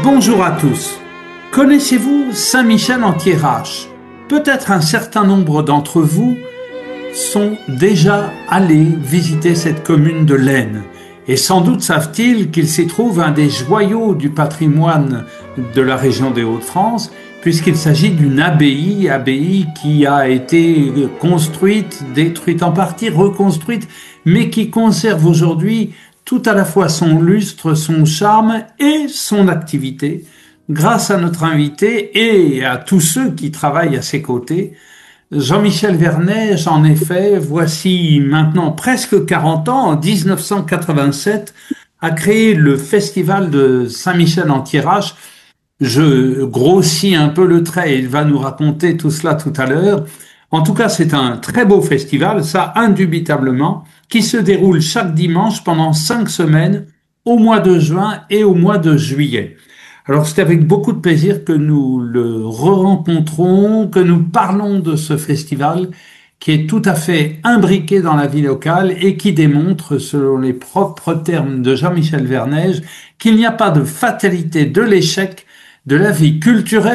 Bonjour à tous. Connaissez-vous Saint-Michel-en-Thiérache? Peut-être un certain nombre d'entre vous sont déjà allés visiter cette commune de l'Aisne. Et sans doute savent-ils qu'il s'y trouve un des joyaux du patrimoine de la région des Hauts-de-France, puisqu'il s'agit d'une abbaye qui a été construite, détruite en partie, reconstruite, mais qui conserve aujourd'hui tout à la fois son lustre, son charme et son activité, grâce à notre invité et à tous ceux qui travaillent à ses côtés. Jean-Michel Vernège, en effet, voici maintenant presque 40 ans, en 1987, a créé le festival de Saint-Michel-en-Thiérache. Je grossis un peu le trait, il va nous raconter tout cela tout à l'heure. En tout cas, c'est un très beau festival, ça indubitablement, qui se déroule chaque dimanche pendant 5 semaines, au mois de juin et au mois de juillet. Alors c'est avec beaucoup de plaisir que nous le re-rencontrons, que nous parlons de ce festival qui est tout à fait imbriqué dans la vie locale et qui démontre, selon les propres termes de Jean-Michel Vernège, qu'il n'y a pas de fatalité de l'échec de la vie culturelle